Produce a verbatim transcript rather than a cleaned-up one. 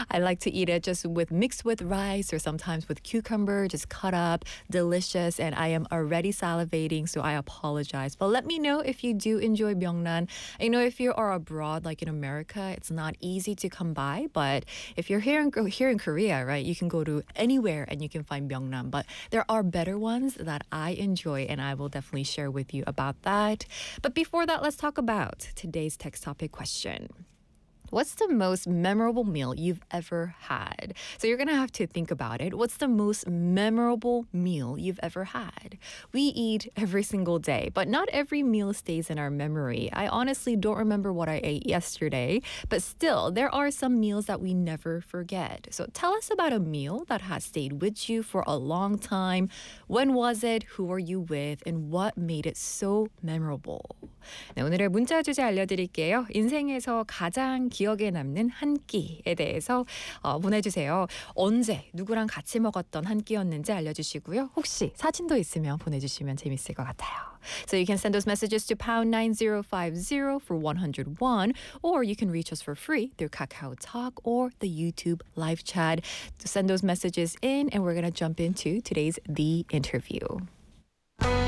I like to eat it just with mixed with rice or sometimes with cucumber, just cut up, delicious, and I am already salivating, so I apologize. But let me know if you do enjoy Myeongnan. I know if you are abroad, like in America, it's not easy to come by, but if you're here in, here in Korea, right, you can go to anywhere and you can find Myeongnan. But there are better ones that I enjoy, and I will definitely share with you about that. But before that, let's talk about today's text topic question. What's the most memorable meal you've ever had? So you're going to have to think about it. What's the most memorable meal you've ever had? We eat every single day, but not every meal stays in our memory. I honestly don't remember what I ate yesterday, but still, there are some meals that we never forget. So tell us about a meal that has stayed with you for a long time. When was it? Who are you with? And what made it so memorable? 네, 오늘의 문자 주제 알려드릴게요. 인생에서 가장 기억에 남는 한 끼에 대해서 어, 보내주세요. 언제 누구랑 같이 먹었던 한 끼였는지 알려주시고요. 혹시 사진도 있으면 보내주시면 재밌을 것 같아요. So you can send those messages to pound nine zero five zero for one oh one, or you can reach us for free through Kakao Talk or the YouTube live chat. To send those messages in, and we're going to jump into today's The Interview.